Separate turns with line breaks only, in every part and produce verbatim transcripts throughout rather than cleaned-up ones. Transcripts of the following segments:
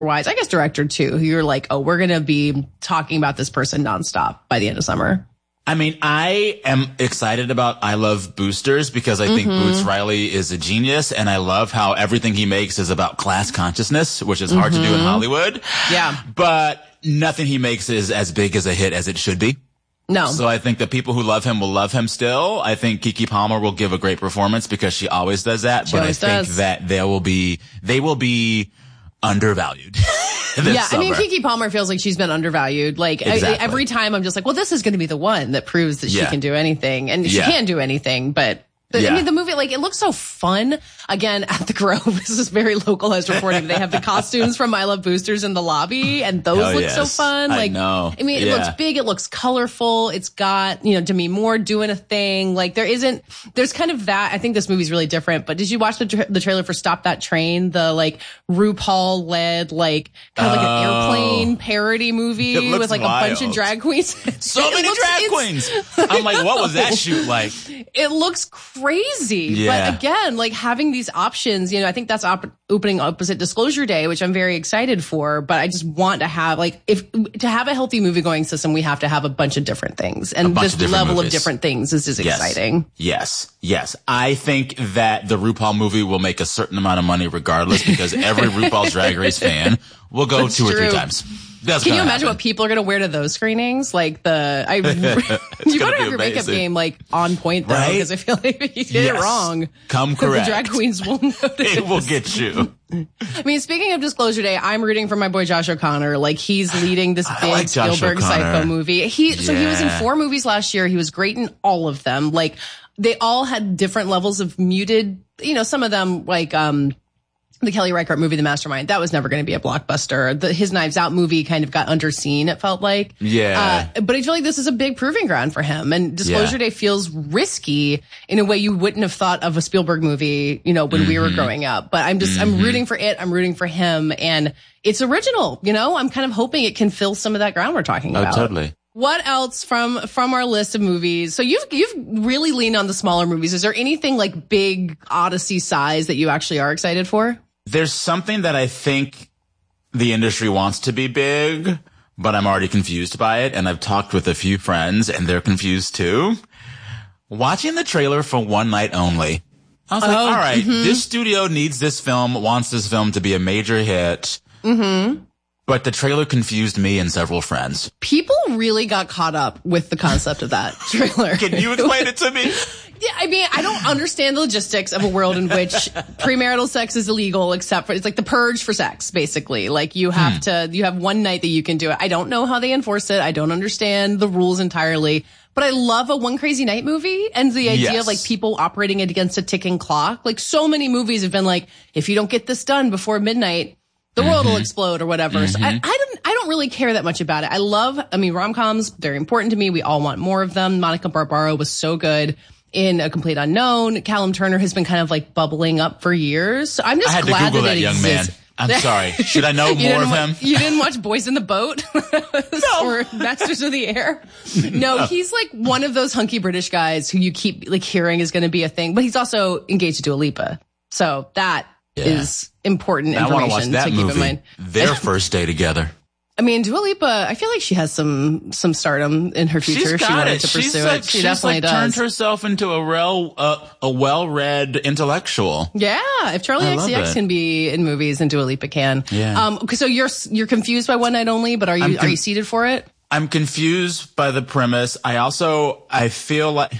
wise, I guess director too, who you're like, oh, we're going to be talking about this person nonstop by the end of summer?
I mean, I am excited about I Love Boosters because I think mm-hmm. Boots Riley is a genius, and I love how everything he makes is about class consciousness, which is hard mm-hmm. to do in Hollywood.
Yeah.
But nothing he makes is as big as a hit as it should be.
No.
So I think the people who love him will love him still. I think Keke Palmer will give a great performance because she always does that.
She
but
always
I think
does.
that there will be, they will be undervalued.
Yeah,
summer.
I mean, Keke Palmer feels like she's been undervalued. Like,
exactly.
I, every time I'm just like, well, this is going to be the one that proves that
yeah.
she can do anything. And she
yeah.
can do anything, but the,
yeah.
I mean, the movie, like, it looks so fun. Again, at the Grove, this is very localized reporting. They have the costumes from I Love Boosters in the lobby, and those
oh,
look
yes.
so fun. Like,
I know.
I mean, it
yeah.
looks big, it looks colorful, it's got, you know, Demi Moore doing a thing. Like, there isn't, there's kind of that. I think this movie's really different, but did you watch the, tra- the trailer for Stop That Train? The, like, RuPaul led, like, kind of like an
oh.
airplane parody movie with, like,
wild.
a bunch of drag queens.
So many
looks,
drag queens. I'm like, what was that shoot like?
It looks crazy.
Yeah.
But again, like, having these options, you know, I think that's op- opening opposite Disclosure Day, which I'm very excited for. But I just want to have, like, if to have a healthy movie going system, we have to have a bunch of different things. And this
of
level
movies.
of different things is just
yes.
exciting.
Yes. Yes. I think that the RuPaul movie will make a certain amount of money regardless because every RuPaul's Drag Race fan will go
That's
two
true.
or three times. That's
Can you imagine
happen.
what people are going to wear to those screenings? Like the, I, you better have your makeup game like on point though, because right? I feel like if you get
yes.
it wrong,
come correct.
The drag queens will notice.
It will get you.
I mean, speaking of Disclosure Day, I'm rooting for my boy Josh O'Connor. Like, he's leading this big
like
Spielberg Psycho movie. He, yeah. So he was in four movies last year. He was great in all of them. Like, they all had different levels of muted, you know, some of them like, um, the Kelly Reichardt movie, The Mastermind, that was never going to be a blockbuster. The, his Knives Out movie kind of got underseen, it felt like.
Yeah.
Uh, but I feel like this is a big proving ground for him. And Disclosure yeah. Day feels risky in a way you wouldn't have thought of a Spielberg movie, you know, when mm-hmm. we were growing up. But I'm just, mm-hmm. I'm rooting for it. I'm rooting for him. And it's original, you know? I'm kind of hoping it can fill some of that ground we're talking
oh,
about.
Oh, totally.
What else from from our list of movies? So you've you've really leaned on the smaller movies. Is there anything like big Odyssey size that you actually are excited for?
There's something that I think the industry wants to be big, but I'm already confused by it. And I've talked with a few friends and they're confused too. Watching the trailer for One Night Only, I was oh, like, all right, mm-hmm. this studio needs this film, wants this film to be a major hit.
Mm-hmm.
But the trailer confused me and several friends.
People really got caught up with the concept of that trailer.
Can you explain it to me?
Yeah, I mean, I don't understand the logistics of a world in which premarital sex is illegal, except for, it's like the purge for sex, basically. Like, you have hmm. to, you have one night that you can do it. I don't know how they enforce it. I don't understand the rules entirely. But I love a One Crazy Night movie and the idea
yes.
of like people operating against a ticking clock. Like, so many movies have been like, if you don't get this done before midnight, the world mm-hmm. will explode or whatever. Mm-hmm. So I, I don't, I don't really care that much about it. I love, I mean, rom-coms, very important to me. We all want more of them. Monica Barbaro was so good in A Complete Unknown. Callum Turner has been kind of like bubbling up for years. So I'm just
I had
glad
to Google
that,
that
it
young
exists.
man. I'm sorry. Should I know more of
wa-
him?
You didn't watch Boys in the Boat?
No.
Or Masters of the Air? No, no, he's like one of those hunky British guys who you keep like hearing is going to be a thing, but he's also engaged to Dua Lipa. So that yeah. is important
I
information
watch that
to keep
movie,
in mind.
Their first day together.
I mean, Dua Lipa, I feel like she has some some stardom in her future.
She's got
she wanted
it.
to pursue
she's
it.
like,
She
she's
definitely
like
does.
turned herself into a real, uh, a well-read intellectual.
Yeah, if Charlie
I
X C X
love it.
can be in movies and Dua Lipa can.
Yeah.
Um, so you're you're confused by One Night Only, but are you
con-
are you seated for it?
I'm confused by the premise. I also, I feel like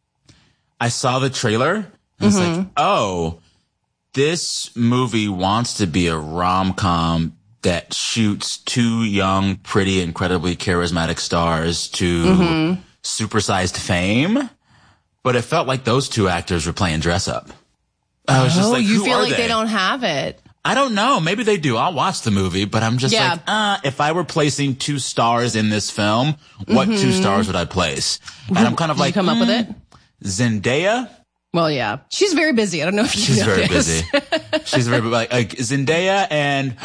I saw the trailer and it's
Mm-hmm.
like, oh, this movie wants to be a rom-com that shoots two young, pretty, incredibly charismatic stars to mm-hmm. supersized fame. But it felt like those two actors were playing dress up. I was
oh,
just like,
you
who
feel
are
like
they?
they don't have it.
I don't know. Maybe they do. I'll watch the movie, but I'm just
Yeah.
like, uh, if I were placing two stars in this film, what
Mm-hmm.
two stars would I place? And I'm kind of
Did
like,
you come up with it?
Zendaya?
Well, yeah, she's very busy. I don't know if you
She's very
noticed.
busy. She's very, like, like Zendaya and,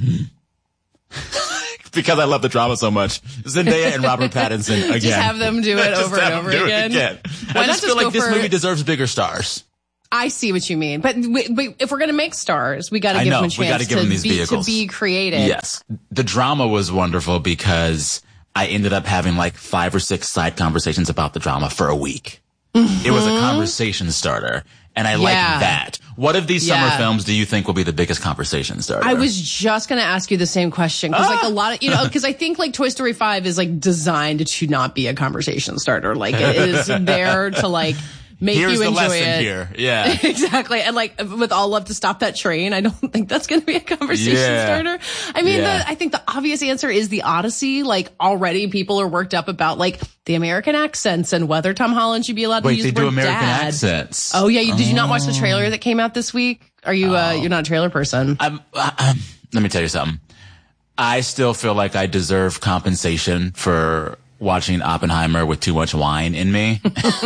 because I love the drama so much, Zendaya and Robert Pattinson again.
Just have them do it
Just
over and
have
over
them do
again.
It again.
Why
I
not
just feel
just
like
go
this
for-
movie deserves bigger stars.
I see what you mean. But, we, but if we're going to make stars, we got to give
know,
them a chance
give
to,
them these
be,
vehicles.
to be creative.
Yes. The drama was wonderful because I ended up having like five or six side conversations about the drama for a week. Mm-hmm. It was a conversation starter. And I yeah. like that. What of these summer yeah. films do you think will be the biggest conversation starter?
I was just going to ask you the same question. Cause ah! like a lot of, you know, cause I think like Toy Story five is like designed to not be a conversation starter. Like it is there to like make
Here's
you
the
enjoy
lesson
it.
Here. Yeah.
Exactly. And like with All Love to Stop That Train, I don't think that's going to be a conversation
yeah.
starter. I mean,
yeah.
the, I think the obvious answer is The Odyssey. Like already people are worked up about like the American accents and whether Tom Holland should be allowed
Wait,
to use
they
the
do
word
American
dad.
accents.
Oh yeah. You, did you not watch the trailer that came out this week? Are you, uh, oh. you're not a trailer person?
I'm, uh, let me tell you something. I still feel like I deserve compensation for watching Oppenheimer with too much wine in me.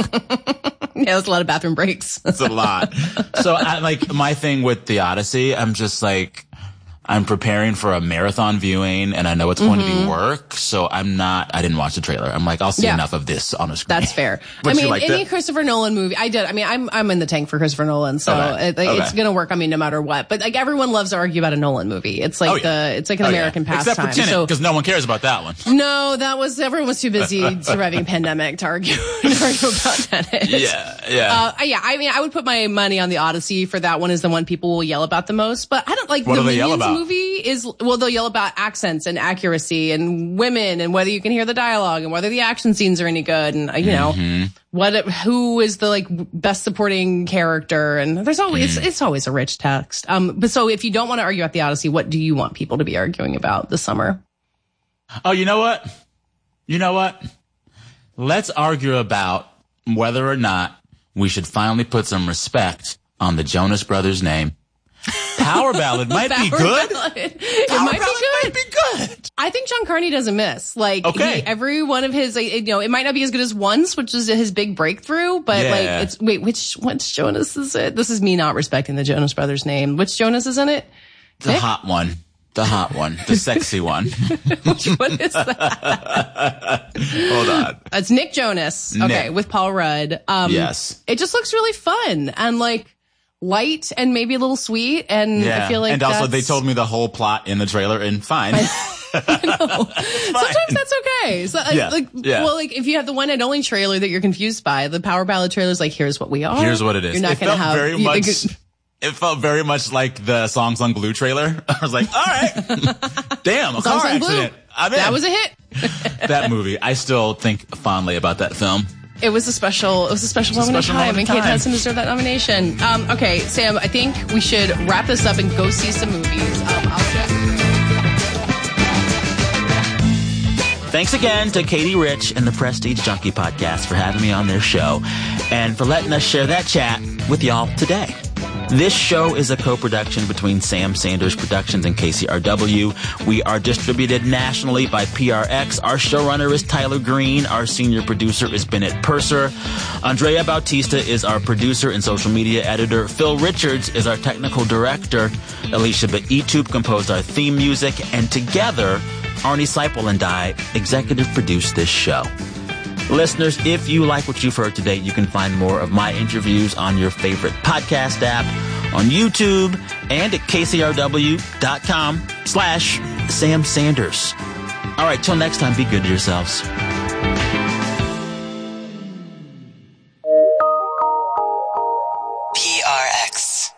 Yeah, that's a lot of bathroom breaks.
It's a lot. So I, like my thing with The Odyssey, I'm just like, I'm preparing for a marathon viewing and I know it's going mm-hmm. to be work. So I'm not, I didn't watch the trailer. I'm like, I'll see yeah. enough of this on a screen.
That's fair. I mean, any it? Christopher Nolan movie, I did. I mean, I'm, I'm in the tank for Christopher Nolan. So
okay.
it, okay. it's going to work on me no matter what. But like everyone loves to argue about a Nolan movie. It's like oh, yeah. the, it's like an oh, American yeah. pastime.
Except for Tenet, because so, no one cares about that one.
No, that was, everyone was too busy surviving a pandemic to argue, to argue about Tenet.
Yeah. Yeah.
Uh, yeah. I mean, I would put my money on The Odyssey for that one is the one people will yell about the most, but I don't like
what
the
do they
Minions
yell about?
movie is, well, they'll yell about accents and accuracy and women and whether you can hear the dialogue and whether the action scenes are any good and, you know, mm-hmm. what, it, who is the like best supporting character. And there's always, mm. it's, it's always a rich text. Um, but so if you don't want to argue about The Odyssey, what do you want people to be arguing about this summer?
Oh, you know what? You know what? Let's argue about whether or not we should finally put some respect on the Jonas Brothers' name. Power Ballad might
Power
be good.
Ballad. It
Power
might
Ballad
be good.
might be good.
I think John Carney doesn't miss. Like,
okay.
he, every one of his, like, you know, it might not be as good as Once, which is his big breakthrough, but
yeah.
like, it's, wait, which, which Jonas is it? This is me not respecting the Jonas Brothers name. Which Jonas is in it?
The
Nick?
hot one. The hot one. The sexy one.
Which one is that?
Hold on.
It's Nick Jonas. Okay.
Nick.
With Paul Rudd. Um,
yes.
It just looks really fun and like, light and maybe a little sweet, and
yeah.
I feel like
and also
that's...
they told me the whole plot in the trailer, and fine.
I, I know. Sometimes that's okay. So,
yeah.
like,
yeah.
well, like if you have the one and only trailer that you're confused by, the Power Ballad trailer is like, here's what we are.
Here's what it is.
You're not
it
gonna
felt
have
very
you,
much.
Like,
it felt very much like the Songs on Glue trailer. I was like, all right, damn, a car accident. I'm in.
That was a hit.
That movie, I still think fondly about that film.
It was a special, it was a special moment
special
in time,
moment
and
in
Kate
time.
Hudson deserved that nomination. Um, okay, Sam, I think we should wrap this up and go see some movies. Um, I'll check.
Thanks again to Katie Rich and the Prestige Junkie Podcast for having me on their show and for letting us share that chat with y'all today. This show is a co-production between Sam Sanders Productions and K C R W. We are distributed nationally by P R X. Our showrunner is Tyler Green. Our senior producer is Bennett Purser. Andrea Bautista is our producer and social media editor. Phil Richards is our technical director. Alicia Baitup composed our theme music. And together, Arnie Seipel and I executive produced this show. Listeners, if you like what you've heard today, you can find more of my interviews on your favorite podcast app, on YouTube, and at kcrw.com slash Sam Sanders. All right, till next time, be good to yourselves.
P R X.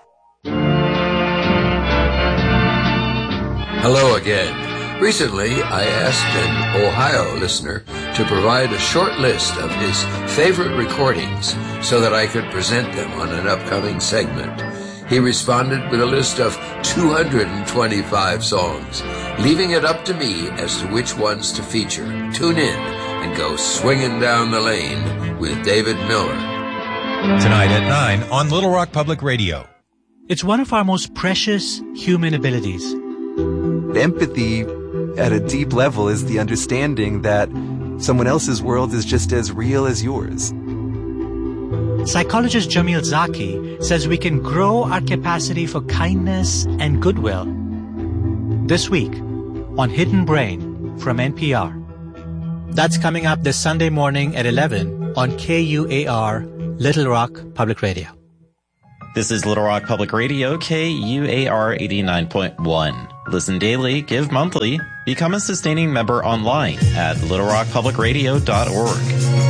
Hello again. Recently, I asked an Ohio listener to provide a short list of his favorite recordings so that I could present them on an upcoming segment. He responded with a list of two hundred twenty-five songs, leaving it up to me as to which ones to feature. Tune in and go swinging down the lane with David Miller.
Tonight at nine on Little Rock Public Radio. It's one of our most precious human abilities.
Empathy at a deep level is the understanding that someone else's world is just as real as yours.
Psychologist Jamil Zaki says we can grow our capacity for kindness and goodwill. This week on Hidden Brain from N P R. That's coming up this Sunday morning at eleven on K U A R, Little Rock Public Radio.
This is Little Rock Public Radio, K U A R eighty-nine point one. Listen daily, give monthly, become a sustaining member online at little rock public radio dot org.